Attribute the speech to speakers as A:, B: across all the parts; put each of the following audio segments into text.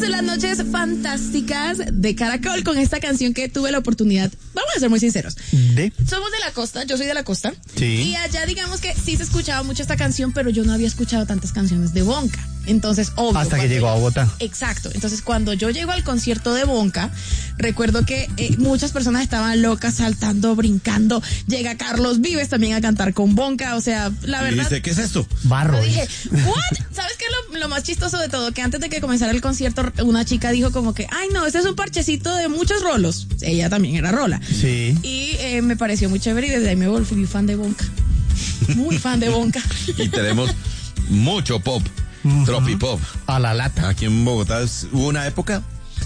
A: en las noches fantásticas de Caracol con esta canción que tuve la oportunidad, vamos a ser muy sinceros. Somos de la costa, yo soy de la costa.
B: Sí.
A: Y allá digamos que sí se escuchaba mucho esta canción, pero yo no había escuchado tantas canciones de Bonka. Entonces, obvio.
B: Hasta que llegó a Bogotá.
A: Exacto. Entonces, cuando yo llego al concierto de Bonka, recuerdo que muchas personas estaban locas, saltando, brincando. Llega Carlos Vives también a cantar con Bonka. O sea, la verdad.
C: Y dice, ¿qué es esto?
B: Barro.
A: Yo dije, ¿what? ¿Sabes qué es lo más chistoso de todo? Que antes de que comenzara el concierto, una chica dijo como que, ay, no, este es un parchecito de muchos rolos. Ella también era rola.
B: Sí.
A: Y me pareció muy chévere y desde ahí me volví fan de Bonka. Muy fan de Bonka.
C: Y tenemos mucho pop. Tropipop.
B: A la lata.
C: Aquí en Bogotá hubo una época,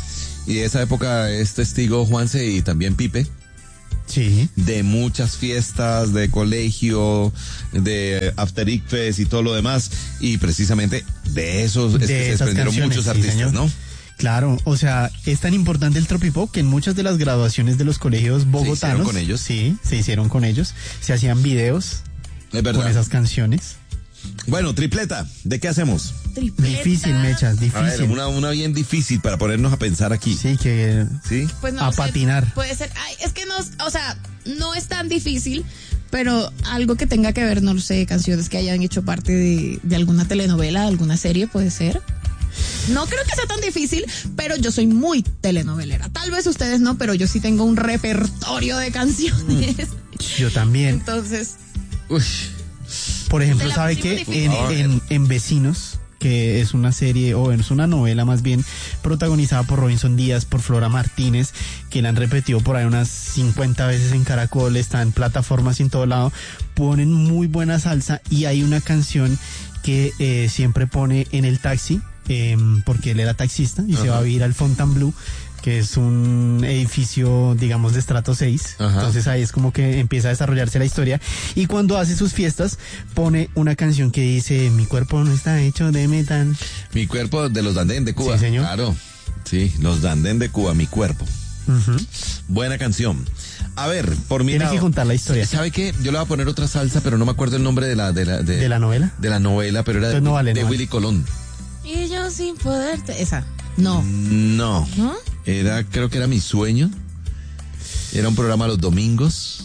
C: y esa época es testigo Juanse y también Pipe,
B: Sí.
C: de muchas fiestas, de colegio, de After Fest y todo lo demás, y precisamente de esos es que se desprendieron muchos
B: sí,
C: artistas,
B: señor.
C: ¿no?
B: Claro, o sea, es tan importante el tropipop que en muchas de las graduaciones de los colegios bogotanos.
C: con ellos.
B: Sí, se hicieron con ellos. Se hacían videos
C: Es verdad.
B: con esas canciones.
C: Bueno, tripleta, ¿de qué hacemos?
A: Tripleta.
B: Difícil, Mechas,
C: A ver,
B: difícil.
C: una bien difícil para ponernos a pensar aquí.
B: Sí, que
C: ¿Sí?
A: Pues no
B: a
A: sé,
B: patinar.
A: puede ser, ay, es que no, o sea, no es tan difícil, pero algo que tenga que ver, no sé, canciones que hayan hecho parte de alguna telenovela, de alguna serie, puede ser. No creo que sea tan difícil, pero yo soy muy telenovelera. Tal vez ustedes no, pero yo sí tengo un repertorio de canciones.
B: Yo también.
A: Entonces,
C: Uy,
B: Por ejemplo,
A: Te la
B: ¿sabe
A: pusimos
B: qué?
A: difícil.
B: En Vecinos, que es una serie, o es una novela más bien, protagonizada por Robinson Díaz, por Flora Martínez, que la han repetido por ahí unas 50 veces en Caracol, está en plataformas y en todo lado, ponen muy buena salsa y hay una canción que siempre pone en el taxi, porque él era taxista y se va a vivir al Fontainebleau, que es un edificio, digamos, de estrato 6.
C: Ajá.
B: Entonces ahí es como que empieza a desarrollarse la historia. Y cuando hace sus fiestas, pone una canción que dice, mi cuerpo no está hecho de metal.
C: mi cuerpo de los Dandén de Cuba.
B: Sí, señor.
C: Claro. Sí, los Dandén de Cuba, mi cuerpo.
B: Ujú.
C: Buena canción. A ver, por mi
B: Tiene
C: lado,
B: que contar la historia.
C: ¿sabe qué? Yo le voy a poner otra salsa, pero no me acuerdo el nombre de la
B: novela?
C: De la novela, pero era
B: Entonces no vale,
C: de
B: no vale.
C: Willy Colón.
A: y yo sin poderte, esa, no,
C: No.
A: ¿no?
C: Creo que era Mi Sueño. Era un programa los domingos.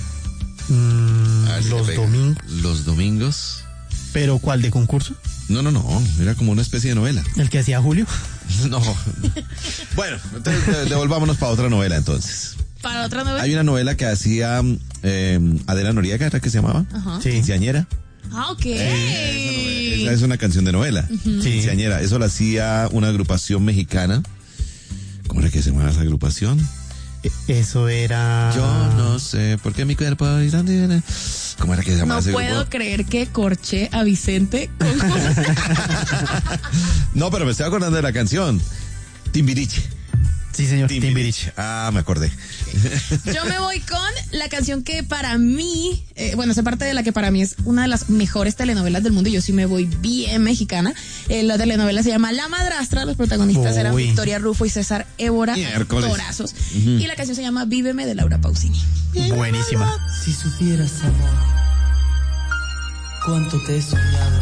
C: A ver si le
B: Los
C: pega.
B: domingos.
C: Los domingos.
B: ¿Pero cuál, de concurso?
C: No. Era como una especie de novela.
B: ¿El que hacía Julio?
C: No. Bueno, entonces devolvámonos para otra novela entonces.
A: Para otra novela.
C: Hay una novela que hacía Adela Noriega, ¿era que se llamaba?
A: Ajá.
B: Sí.
C: Quinceañera.
A: Ah, ok.
C: Esa es una canción de novela.
B: Sí.
C: Quinceañera. Eso la hacía una agrupación mexicana. ¿Cómo era que se llamaba esa agrupación?
B: Eso era...
C: Yo no sé por qué mi cuerpo... ¿Cómo era que se llamaba
A: No
C: ese
A: puedo
C: grupo?
A: creer que corché a Vicente con
C: No, pero me estoy acordando de la canción. Timbiriche.
B: Sí, señor, Timbiriche.
C: Ah, me acordé.
A: Yo me voy con la canción que para mí, esa parte de la que para mí es una de las mejores telenovelas del mundo, y yo sí me voy bien mexicana. La telenovela se llama La Madrastra, los protagonistas eran
B: Uy.
A: Victoria Rufo y César Évora,
C: Miércoles.
A: actorazos. Y la canción se llama Víveme, de Laura Pausini.
B: Buenísima.
D: Si supieras, amor, cuánto te he soñado.